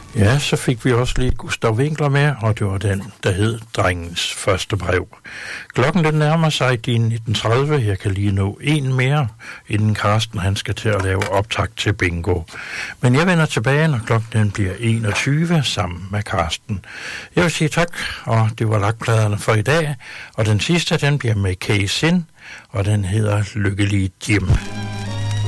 Ja, så fik vi også lige Gustav Winkler med, og det var den, der hed Drengens første brev. Klokken den nærmer sig de 19.30. Jeg kan lige nå en mere, inden Carsten han skal til at lave optakt til bingo. Men jeg vender tilbage, når klokken den bliver 21 sammen med Carsten. Jeg vil sige tak, og det var lakpladerne for i dag. Og den sidste, den bliver med Kay Sin, og den hedder Lykkelig Jim.